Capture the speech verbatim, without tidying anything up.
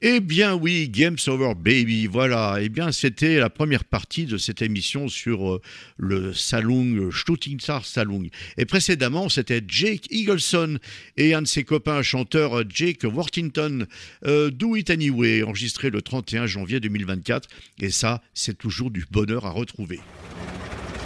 Eh bien oui, Games Over Baby, voilà. Eh bien c'était la première partie de cette émission sur euh, le Saloon, Shooting Star Saloon. Et précédemment, c'était Jake Eagleson et un de ses copains chanteurs, Jake Worthington, euh, Do It Anyway, enregistré le trente et un janvier deux mille vingt-quatre. Et ça, c'est toujours du bonheur à retrouver.